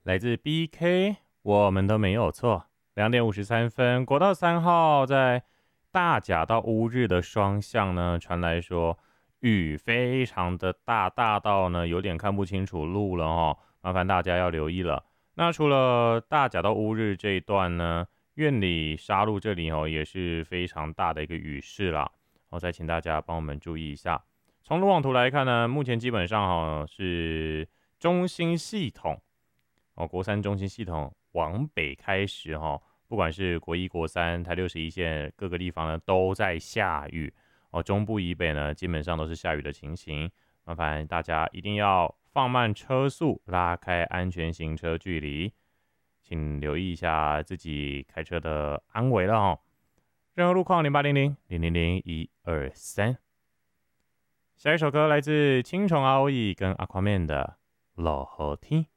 来自 BK，我们都没有错。2点53分，国道3号在大甲到乌日的双向呢，传来说雨非常的大，大到呢有点看不清楚路了哦，麻烦大家要留意了。那除了大甲到乌日这一段呢，苑里沙路这里哦也是非常大的一个雨势啦，再请大家帮我们注意一下。从路网图来看呢，目前基本上是中心系统。国三中心系统往北开始不管是国一、国三、台61线各个地方呢都在下雨中部以北呢基本上都是下雨的情形，麻烦大家一定要放慢车速，拉开安全行车距离，请留意一下自己开车的安危了任何路况0800-000-123。下一首歌来自青虫 ROE 跟 Aquaman 的《老河天》。